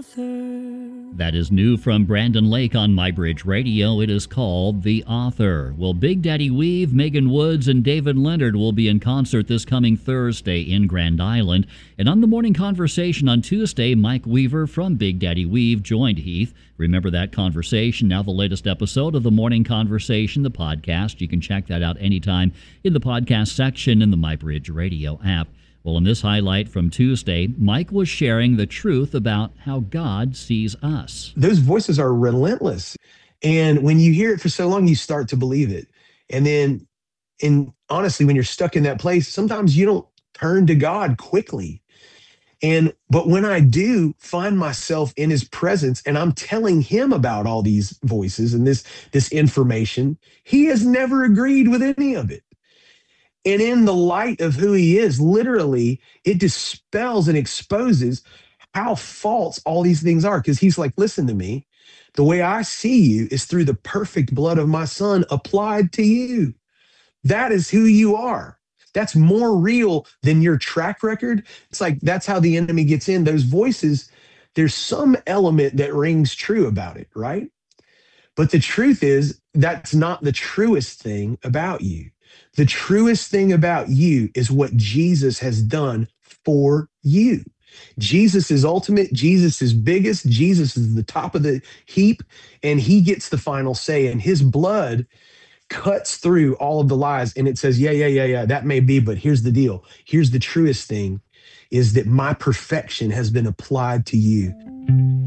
Author. That is new from Brandon Lake on MyBridge Radio. It is called The Author. Well, Big Daddy Weave, Megan Woods, and David Leonard will be in concert this coming Thursday in Grand Island. And on the Morning Conversation on Tuesday, Mike Weaver from Big Daddy Weave joined Heath. Remember that conversation? Now the latest episode of the Morning Conversation, the podcast. You can check that out anytime in the podcast section in the MyBridge Radio app. Well, in this highlight from Tuesday, Mike was sharing the truth about how God sees us. Those voices are relentless. And when you hear it for so long, you start to believe it. And honestly, when you're stuck in that place, sometimes you don't turn to God quickly. But when I do find myself in his presence and I'm telling him about all these voices and this information, he has never agreed with any of it. And in the light of who he is, literally, it dispels and exposes how false all these things are. Because he's like, listen to me. The way I see you is through the perfect blood of my son applied to you. That is who you are. That's more real than your track record. It's like, that's how the enemy gets in. Those voices, there's some element that rings true about it, right? But the truth is, that's not the truest thing about you. The truest thing about you is what Jesus has done for you. Jesus is ultimate. Jesus is biggest. Jesus is the top of the heap, and he gets the final say. And his blood cuts through all of the lies. And it says, yeah, that may be, but here's the deal. Here's the truest thing is that my perfection has been applied to you.